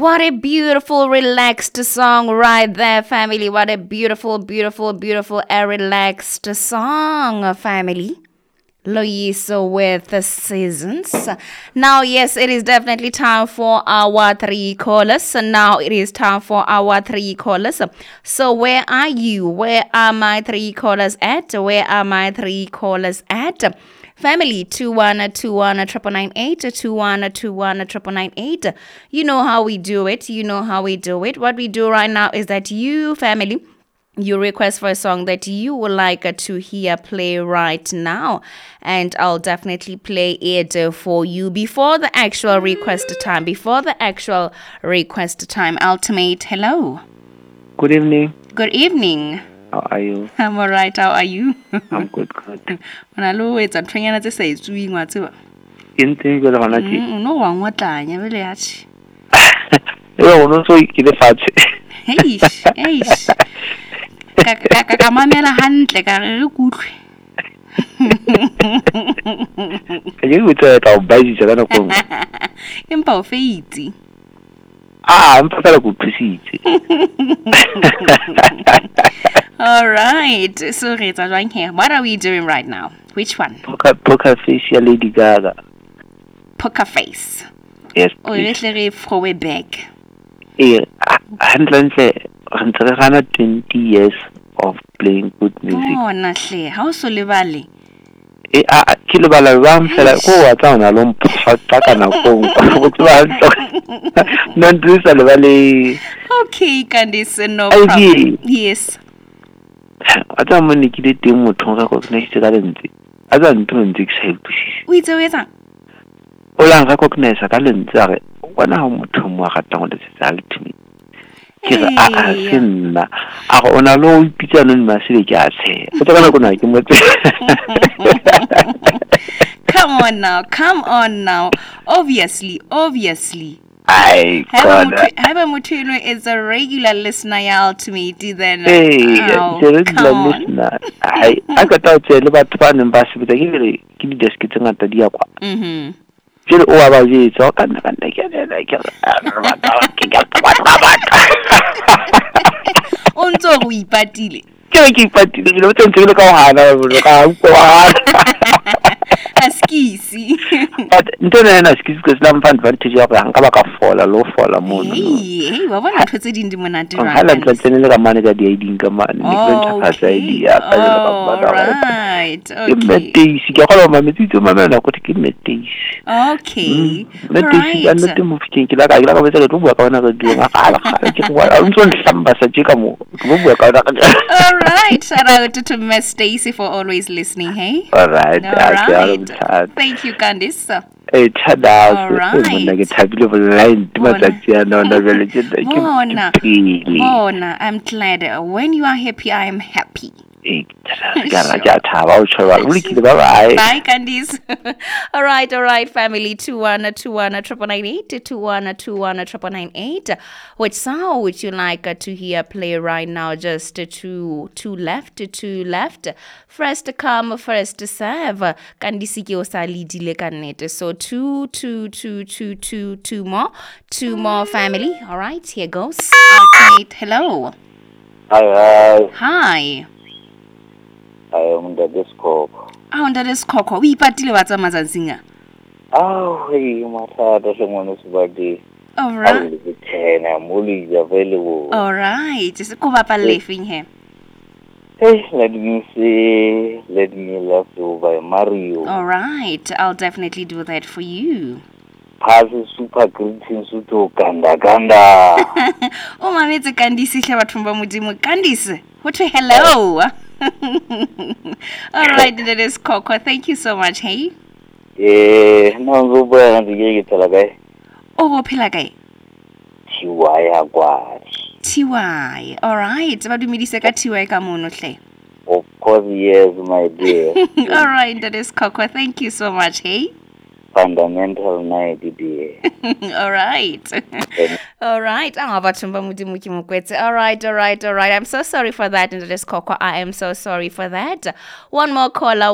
What a beautiful, relaxed song right there, family. What a beautiful, beautiful, beautiful, and relaxed song, family. Loyiso with the seasons. Now, yes, it is definitely time for our three callers. Now it is time for our three callers. So where are you? Where are my three callers at? Where are my three callers at? Family 2121-998. You know how we do it. You know how we do it. What we do right now is that you, family, you request for a song that you would like to hear play right now, and I'll definitely play it for you before the actual request time. Ultimate, hello. Good evening. Good evening. How are you? I'm alright. How are you? I'm good. When I look at Trina, they say it's doing what too. In thing with Honaki. No one what time, you really are. You don't so you the fat. Hey, Kamamela handle, I good. You would our baby, I don't know. Imperfeity. I'm a good proceed. All right. So, Rita, right here. What are we doing right now? Which one? Poker face, Lady Gaga. Poker face. Yes. Or literally throw it back. Yeah, 120 years of playing good music. Oh, Nashle. How so, Livali? Kilobala Ram said, "Oh, I found a long Takana phone." Non Valley. Okay, Candice, no problem. Yes. I don't want to get it to Tonga next to that. I don't do it. Wait, wait. Ola recognize a calendar. One hour to Marathon to me. Sinna a ona lo ipitsa no masile ke a tshe o tsaka go na ke mo come on now obviously I have Mutuno is a regular listener Ultimate then regular listener I got out le batho ba neng ba se bitsa ke di desk tse ngata di akwa Jelo o aba je tso ka nna ke Onto go ipatile. Ke ipatile lo tsentse le ka o hana ka kwa. Askisi. But ntona na skisi ke slam advantage ya go hanga ba ka fola lo fola mo. Hey, wa bona tlhotse ding di monate ra. Hala tletsene le ka mane ka di ID ka mane ne ke ntse ka ID ya ka le ka bana. Right. Okay. Ke metisi ke go mama metsi mama na go ke metisi. Okay. Metisi ya nte mo fiteng ke la ka betsa le bua ka bona ka di nga kala ke go wa ntse nhlamba sa tjeka mo go bua ka ona. All right. Shout out to Miss Stacy for always listening, hey? All right. Thank you, Candice. Hey, tada. All right. Bona, I'm glad. When you are happy, I am happy. Bye, Candice. All right, family. 2121-998. Which song would you like to hear play right now? Just two left. First come, first serve. Candice ki o sa lidile kannete. So two more, family. All right, here goes. Okay, hello. Hi. I am under this cock. Under this cock. We patile wa tsamaya singa. Hey, Mata, someone's birthday. All right. I'm only available. All right. Just go up and laughing here. Hey, let me love you by Mario. All right. I'll definitely do that for you. Pass super greetings to Ganda. Oh, my mate, Candice, Shabatumba Mudimu. Candice, what a hello. All right, that is Coco. Thank you so much, hey? Yeah, no, go back and get it. Oh, Pilagai. Tiwai. All right. What do you mean, Tiwai Kamono? Of course, yes, my dear. All right, that is Coco. Thank you so much, hey? fundamental night dear. All right. All right. All right. I'm so sorry for that. And just Coco, I am so sorry for that. One more caller.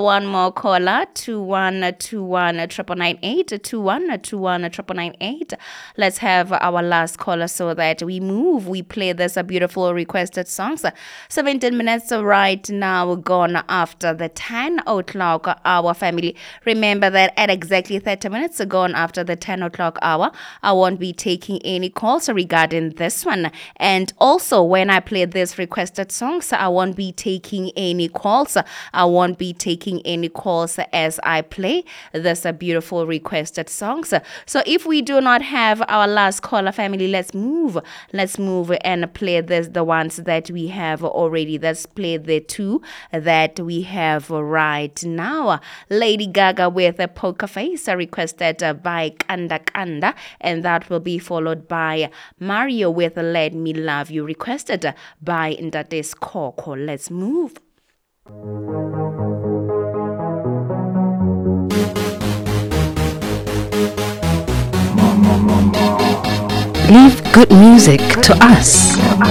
2121 Let's have our last caller so that we move. We play this beautiful requested songs. 17 minutes right now gone after the 10 o'clock hour, family. Remember that at exactly 30 minutes gone after the 10 o'clock hour, I won't be taking any calls regarding this one. And also, when I play this requested songs, I won't be taking any calls. I won't be taking any calls as I play this beautiful requested songs. So if we do not have our last caller, family, let's move and play the ones that we have already. Let's play the two that we have right now. Lady Gaga with a Poker Face, requested by Kanda Kanda, and that will be followed by Mario with Let Me Love You, requested by Ndates Koko. Let's move. Leave good music to us.